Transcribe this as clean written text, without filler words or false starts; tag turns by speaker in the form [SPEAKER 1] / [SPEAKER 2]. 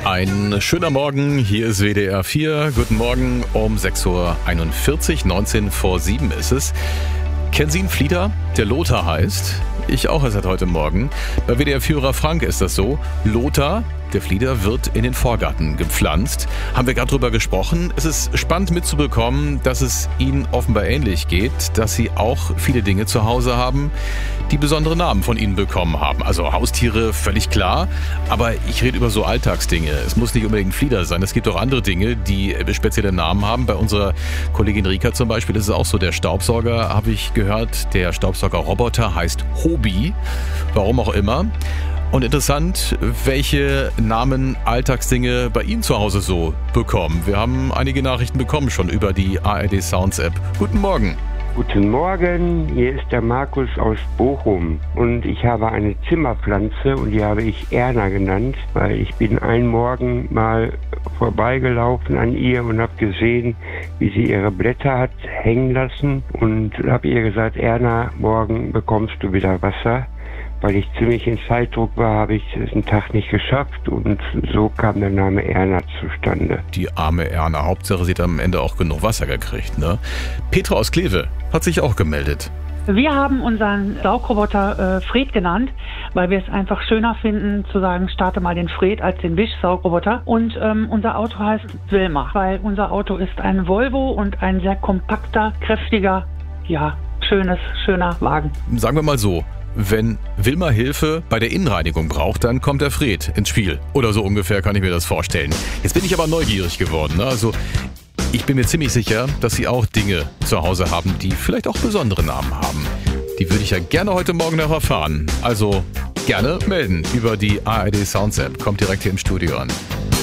[SPEAKER 1] Ein schöner Morgen, hier ist WDR 4. Guten Morgen um 6.41 Uhr, 19 vor 7 ist es. Kennen Sie einen Flieder, der Lothar heißt? Ich auch seit heute Morgen. Bei WDR-Führer Frank ist das so. Lothar, der Flieder, wird in den Vorgarten gepflanzt. Haben wir gerade drüber gesprochen. Es ist spannend mitzubekommen, dass es Ihnen offenbar ähnlich geht, dass Sie auch viele Dinge zu Hause haben, die besondere Namen von Ihnen bekommen haben. Also Haustiere, völlig klar. Aber ich rede über so Alltagsdinge. Es muss nicht unbedingt ein Flieder sein. Es gibt auch andere Dinge, die spezielle Namen haben. Bei unserer Kollegin Rika zum Beispiel ist es auch so. Der Staubsauger, habe ich gehört, der Staubsaugerroboter heißt Hobie. Warum auch immer. Und interessant, welche Namen Alltagsdinge bei Ihnen zu Hause so bekommen. Wir haben einige Nachrichten bekommen schon über die ARD Sounds App. Guten Morgen.
[SPEAKER 2] Guten Morgen, hier ist der Markus aus Bochum und ich habe eine Zimmerpflanze und die habe ich Erna genannt, weil ich bin einen Morgen mal vorbeigelaufen an ihr und habe gesehen, wie sie ihre Blätter hat hängen lassen und habe ihr gesagt, Erna, morgen bekommst du wieder Wasser. Weil ich ziemlich in Zeitdruck war, habe ich es einen Tag nicht geschafft und so kam der Name Erna zustande.
[SPEAKER 1] Die arme Erna, Hauptsache sie hat am Ende auch genug Wasser gekriegt, ne? Petra aus Kleve hat sich auch gemeldet.
[SPEAKER 3] Wir haben unseren Saugroboter Fred genannt, weil wir es einfach schöner finden zu sagen, starte mal den Fred als den Wischsaugroboter. Und unser Auto heißt Wilma, weil unser Auto ist ein Volvo und ein sehr kompakter, kräftiger, schöner Wagen.
[SPEAKER 1] Sagen wir mal so. Wenn Wilma Hilfe bei der Innenreinigung braucht, dann kommt der Fred ins Spiel. Oder so ungefähr kann ich mir das vorstellen. Jetzt bin ich aber neugierig geworden. Ne? Also ich bin mir ziemlich sicher, dass Sie auch Dinge zu Hause haben, die vielleicht auch besondere Namen haben. Die würde ich ja gerne heute Morgen noch erfahren. Also gerne melden über die ARD Sounds App. Kommt direkt hier im Studio an.